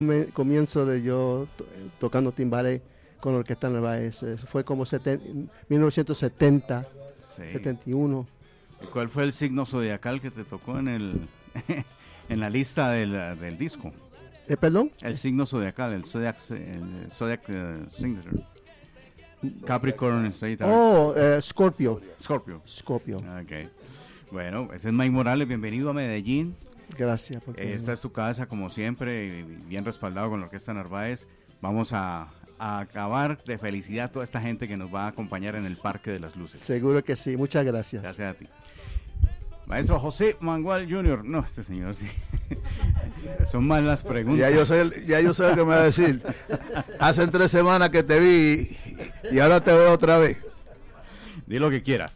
Comienzo de yo tocando timbales con Orquesta Narváez. Fue como 1970, sí. 71. ¿Y cuál fue el signo zodiacal que te tocó en la lista del disco? ¿Perdón? El signo zodiacal, el Zodiac Signature. Capricorn, Scorpio. Scorpio. Okay. Bueno, ese es Mike Morales, bienvenido a Medellín. Gracias. Esta es tu casa, como siempre, bien respaldado con la Orquesta Narváez. Vamos a acabar de felicidad a toda esta gente que nos va a acompañar en el Parque de las Luces. Seguro que sí, muchas gracias. Gracias a ti. Maestro José Mangual Jr. No, este señor sí. Son más las preguntas. Ya yo sé lo que me va a decir. Hace 3 semanas que te vi y ahora te veo otra vez. Di lo que quieras.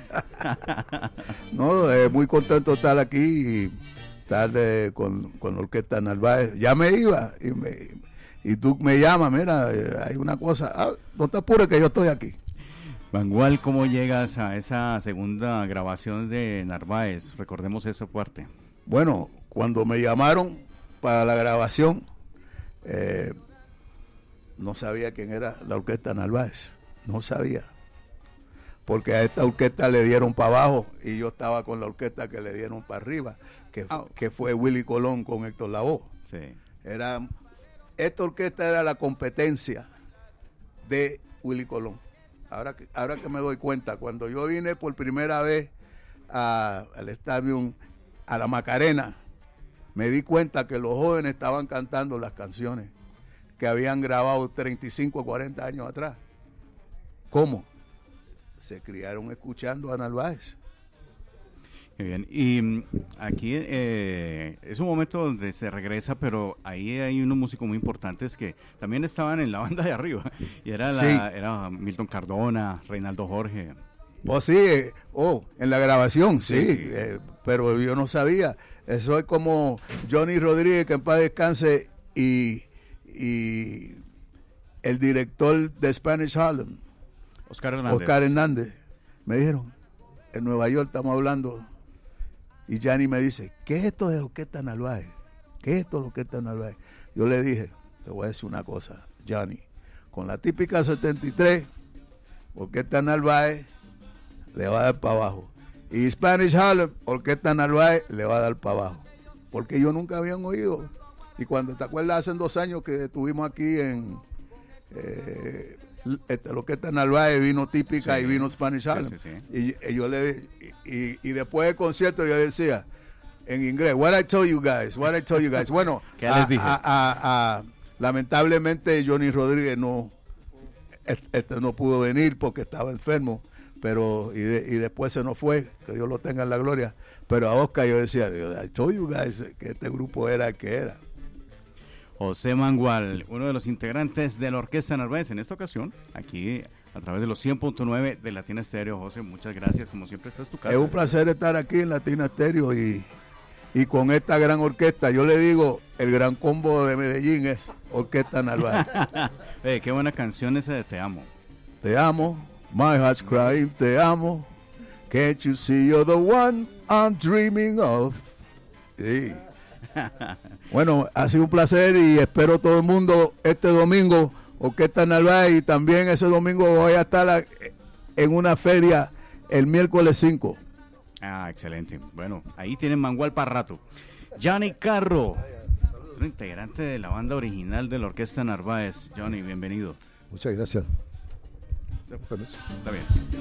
No, muy contento de estar aquí y estar con la Orquesta Narváez. Ya me iba y tú me llamas, mira, hay una cosa, no te apures que yo estoy aquí. Mangual, ¿cómo llegas a esa segunda grabación de Narváez? Recordemos esa parte. Bueno, cuando me llamaron para la grabación, no sabía quién era la Orquesta Narváez, no sabía. Porque a esta orquesta le dieron para abajo y yo estaba con la orquesta que le dieron para arriba, que fue Willy Colón con Héctor Lavoe. Sí. Esta orquesta era la competencia de Willy Colón. Ahora que me doy cuenta, cuando yo vine por primera vez al estadio, a la Macarena, me di cuenta que los jóvenes estaban cantando las canciones que habían grabado 35 o 40 años atrás. ¿Cómo? Se criaron escuchando a Narváez. Qué bien. Y aquí es un momento donde se regresa, pero ahí hay unos músicos muy importantes que también estaban en la banda de arriba. Y era Milton Cardona, Reinaldo Jorge. Sí, en la grabación, sí. Pero yo no sabía. Eso es como Johnny Rodríguez, que en paz descanse, y el director de Spanish Harlem, Oscar Hernández. Me dijeron, en Nueva York estamos hablando, y Gianni me dice, ¿qué es esto de Orquesta Narváez? ¿Qué es esto de Orquesta Narváez? Yo le dije, te voy a decir una cosa, Gianni, con la típica 73, Orquesta Narváez le va a dar para abajo, y Spanish Harlem, Orquesta Narváez le va a dar para abajo, porque ellos nunca habían oído. Y cuando te acuerdas, hace 2 años que estuvimos aquí en lo que está en Narváez, vino típica, sí, y vino Spanish Harlem. Sí. Y después del concierto yo decía en inglés, what I told you guys. Bueno, ¿qué les dije? Lamentablemente Johnny Rodríguez no pudo venir porque estaba enfermo, pero y después se nos fue, que Dios lo tenga en la gloria. Pero a Oscar yo decía, I told you guys que este grupo era el que era. José Mangual, uno de los integrantes de la Orquesta Narváez, en esta ocasión, aquí a través de los 100.9 de Latina Estéreo. José, muchas gracias, como siempre estás tu casa. Es un placer estar aquí en Latina Estéreo y con esta gran orquesta. Yo le digo, el gran combo de Medellín es Orquesta Narváez. Qué buena canción esa de Te Amo. Te amo, my heart's crying, te amo. Can't you see you're the one I'm dreaming of? Sí. Bueno, ha sido un placer y espero todo el mundo este domingo, Orquesta Narváez, y también ese domingo voy a estar en una feria el miércoles 5. Excelente. Bueno, ahí tienen Mangual para rato. Johnny Carro, otro integrante de la banda original de la Orquesta Narváez. Johnny, bienvenido. Muchas gracias. Está bien.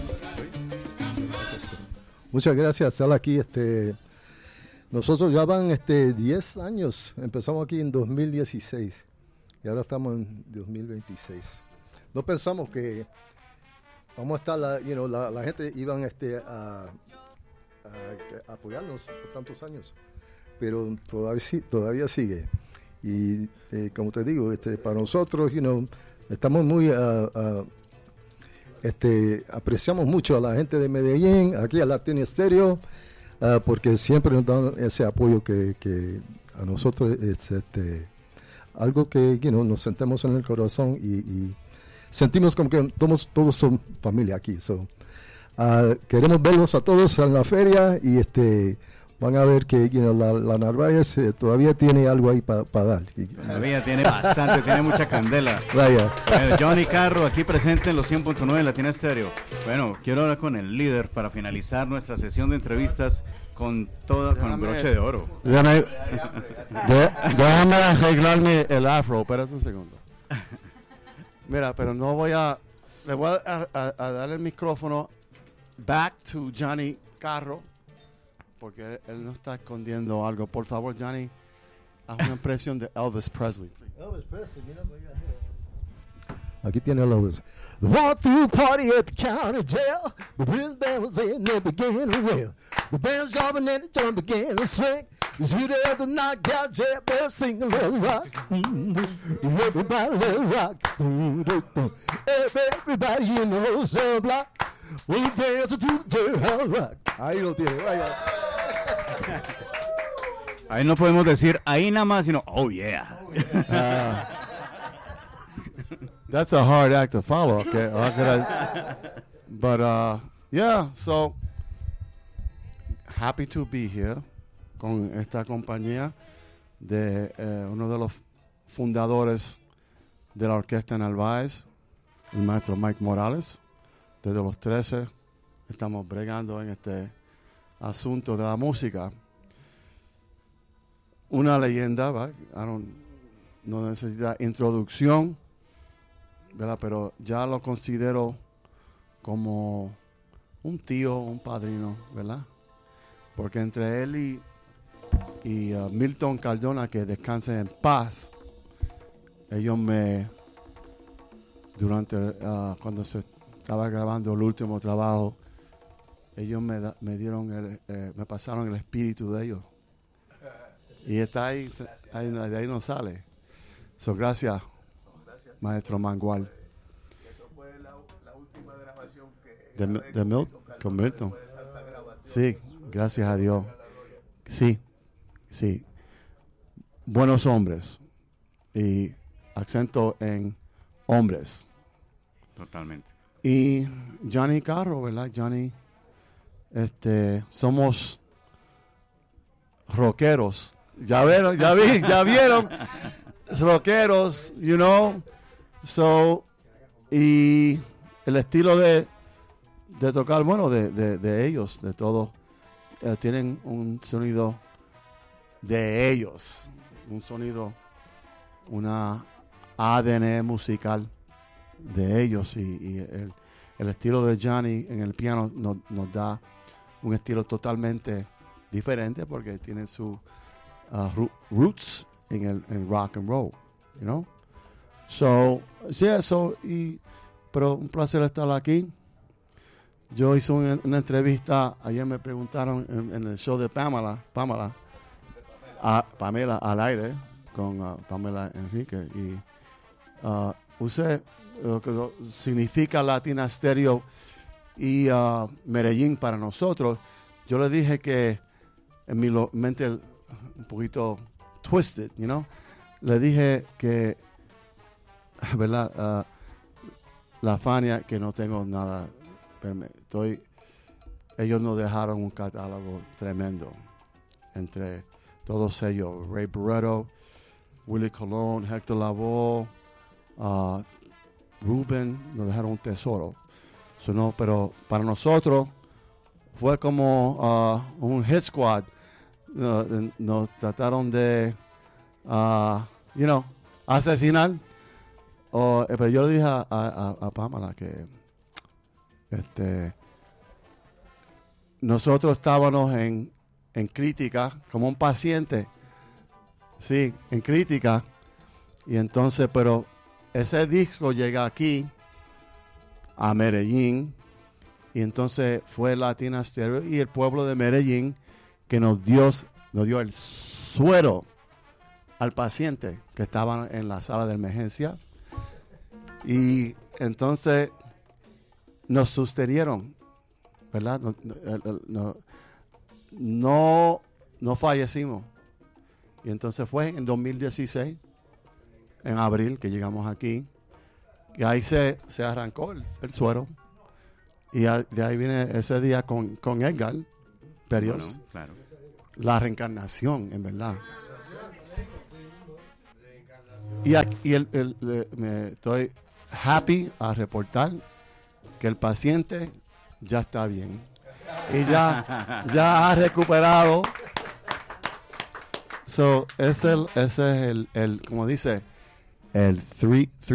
Muchas gracias estar aquí. Nosotros ya van 10 años. Empezamos aquí en 2016 y ahora estamos en 2026. No pensamos que vamos a estar, la gente iban a apoyarnos por tantos años, pero todavía sigue. Y como te digo, para nosotros, estamos muy apreciamos mucho a la gente de Medellín, aquí a Latina Estéreo, porque siempre nos dan ese apoyo que a nosotros es algo que nos sentemos en el corazón y sentimos como que todos son familia aquí. Queremos verlos a todos en la feria y van a ver que la Narváez todavía tiene algo ahí para dar. Todavía tiene bastante, tiene mucha candela. Vaya. Johnny Carro, aquí presente en los 100.9 de Latina Estéreo. Bueno, quiero hablar con el líder para finalizar nuestra sesión de entrevistas con broche de oro. Déjame arreglarme el afro, espérate un segundo. Mira, pero le voy a dar el micrófono back to Johnny Carro, porque él no está escondiendo algo. Por favor, Johnny, haz una impresión de Elvis Presley. Elvis Presley, mira, aquí tiene Elvis. The walk-through party at the county jail. The real band was in there began to wail. The band's jumping and the drum began to swing. You see the other knockout jailbird sing a little rock. Everybody little rock. Everybody in the whole cell block. We dance to the jailhouse rock. Ahí lo tiene, vaya. Ahí no podemos decir ahí nada más, sino oh yeah. That's a hard act to follow, okay? But yeah, so happy to be here con esta compañía de uno de los fundadores de la orquesta Narváez, el maestro Mike Morales. Desde los 13 estamos bregando en este asunto de la música. Una leyenda, ¿verdad? No necesita introducción, ¿verdad? Pero ya lo considero como un tío, un padrino, ¿verdad? Porque entre él y Milton Cardona, que descanse en paz, ellos cuando se estaba grabando el último trabajo, ellos me pasaron el espíritu de ellos. Y está ahí, de ahí no sale. So, gracias, maestro Mangual. Eso fue la última grabación con Milton. Sí, gracias a Dios. Sí. Buenos hombres. Y acento en hombres. Totalmente. Y Johnny Carro, ¿verdad? Johnny, somos rockeros. Ya vieron. Rockeros, you know. So, y el estilo de tocar, bueno, de ellos, de todos, tienen un sonido de ellos, un sonido, una ADN musical de ellos, y el estilo de Johnny en el piano nos da un estilo totalmente diferente porque tiene sus roots en rock and roll, you know. So, yeah, pero un placer estar aquí. Yo hice una entrevista, ayer me preguntaron en el show de Pamela al aire, con Pamela Enrique, y usé lo que significa Latina Stereo y Medellín para nosotros. Yo le dije que en mi mente un poquito twisted, you know, le dije que, ¿verdad? La Fania, que no tengo nada, ellos nos dejaron un catálogo tremendo entre todos ellos, Ray Barretto, Willie Colón, Héctor Lavoe, Ruben, nos dejaron un tesoro. Pero para nosotros fue como un hit squad. Nos trataron de, asesinar. Pero yo le dije a Pamela que nosotros estábamos en crítica, como un paciente, sí, en crítica. Y entonces, pero ese disco llega aquí, a Medellín, y entonces fue Latina Stereo y el pueblo de Medellín que nos dio el suero al paciente que estaba en la sala de emergencia. Y entonces nos sostenieron, ¿verdad? No fallecimos. Y entonces fue en 2016, en abril, que llegamos aquí. Y ahí se arrancó el suero. Y de ahí viene ese día con Edgar Perios. Bueno, claro. la reencarnación, en verdad. Y me estoy happy a reportar que el paciente ya está bien y ya ha recuperado. So, ese es el como dice, el 3